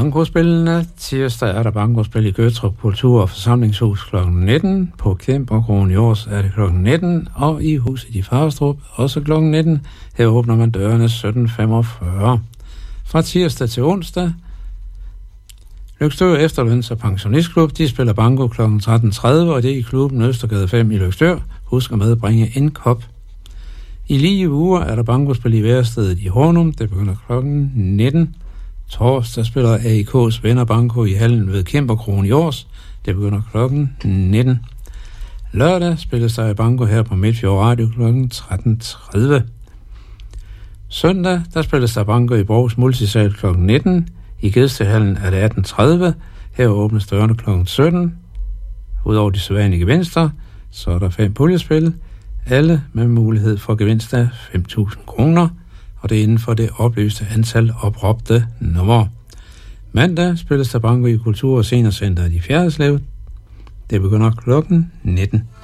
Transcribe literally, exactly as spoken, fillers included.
Bankospillene. Tirsdag er der bankospil i Gøtrup Kultur- og Forsamlingshus klokken nitten. På Kæmperkrogen i Års er det klokken nitten, og i Huset i Farstrup også klokken nitten. Her åbner man dørene sytten femogfyrre. Fra tirsdag til onsdag, Løgstør Efterløns- og Pensionistklub, de spiller banko klokken tretten tredive, og det er i klubben Østergade fem i Løgstør. Husk at medbringe en kop. I lige uger er der bankospil i Værestedet i Hornum. Det begynder klokken nitten. Torsdag spiller A I K's venner banko i hallen ved Kæmperkrogen i Års. Det begynder klokken nitten. Lørdag spilles der i banko her på Midtfjord Radio klokken tretten tredive. Søndag, der spilles der banko i Borgs Multisal klokken nitten. I Gedstehallen er det atten tredive. Her åbnes dørene klokken sytten. Udover de sædvanlige gevinster, så er der fem puljespil. Alle med mulighed for gevinst af fem tusind kroner. Og det er inden for det oplyste antal opråbte numre. Mandag spilles der banko i Kultur- og Seniorcenteret i Fjerdslev. Det begynder klokken nitten.